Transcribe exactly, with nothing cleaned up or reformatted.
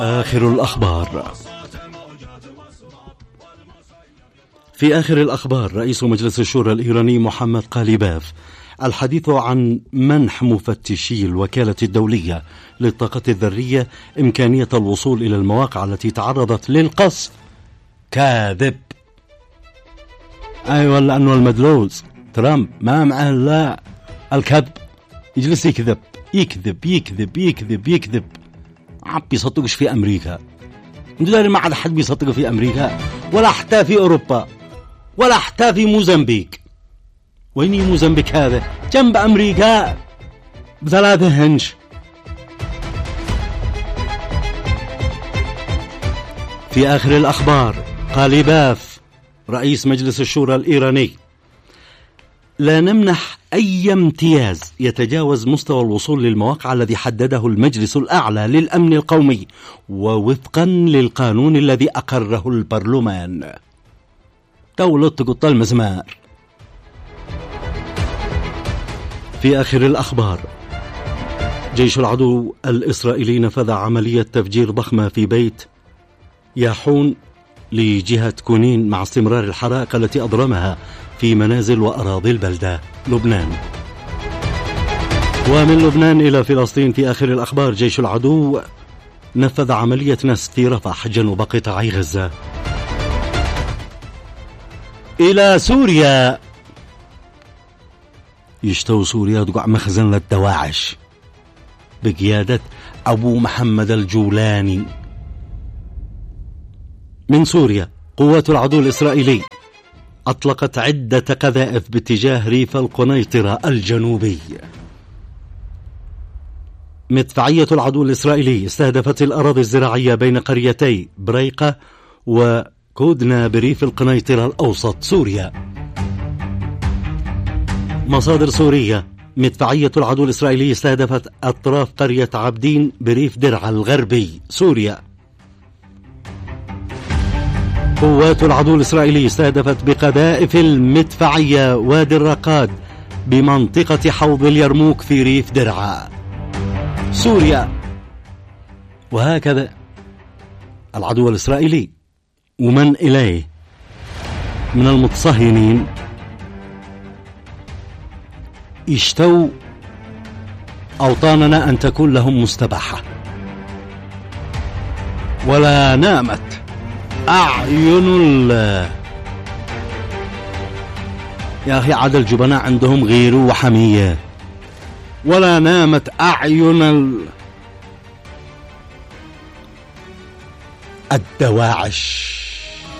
آخر الأخبار. في آخر الأخبار، رئيس مجلس الشورى الإيراني محمد قاليباف الحديث عن منح مفتشي الوكالة الدولية للطاقة الذرية إمكانية الوصول إلى المواقع التي تعرضت للقصف. كاذب. أيوة، لأنه المدلوز ترامب ما معه لا الكذب، يجلس يكذب يكذب يكذب يكذب يكذب. عم بيصدقش في أمريكا، دلوقتي ما عاد حد بيصدق في أمريكا، ولا حتى في أوروبا، ولا حتى في موزمبيق. وين موزمبيق هذا؟ جنب أمريكا بثلاثة هنش. في آخر الأخبار، قاليباف رئيس مجلس الشورى الإيراني: لا نمنح أي امتياز يتجاوز مستوى الوصول للمواقع الذي حدده المجلس الأعلى للأمن القومي ووفقا للقانون الذي أقره البرلمان. دولة قط المزمار. في آخر الأخبار، جيش العدو الإسرائيلي نفذ عملية تفجير ضخمة في بيت ياحون لجهة كونين مع استمرار الحرائق التي أضرمها في منازل وأراضي البلدة لبنان. ومن لبنان إلى فلسطين، في آخر الأخبار، جيش العدو نفذ عملية نسف في رفح جنوب قطاع غزة. إلى سوريا، يشتو سوريا تقع مخزن للدواعش بقيادة أبو محمد الجولاني. من سوريا، قوات العدو الإسرائيلي أطلقت عدة قذائف باتجاه ريف القنيطرة الجنوبي. مدفعية العدو الإسرائيلي استهدفت الأراضي الزراعية بين قريتي بريقة وكودنا بريف القنيطرة الأوسط سوريا. مصادر سورية: مدفعية العدو الإسرائيلي استهدفت أطراف قرية عبدين بريف درعا الغربي سوريا. قوات العدو الإسرائيلي استهدفت بقذائف المدفعية وادي الرقاد بمنطقة حوض اليرموك في ريف درعا سوريا. وهكذا العدو الإسرائيلي ومن إليه من المتصهينين اشتوا أوطاننا أن تكون لهم مستباحة، ولا نامت أعين الله. يا أخي عاد الجبناء عندهم غير وحمية، ولا نامت أعين ال... الدواعش.